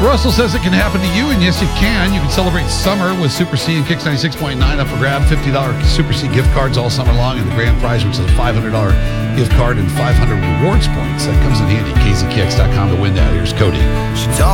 Russell says it can happen to you, and yes, it can. You can celebrate summer with Super C and Kicks 96.9 up for grab. $50 Super C gift cards all summer long, and the grand prize, which is a $500 gift card and 500 rewards points. That comes in handy. KZKX.com to win that. Here's Cody.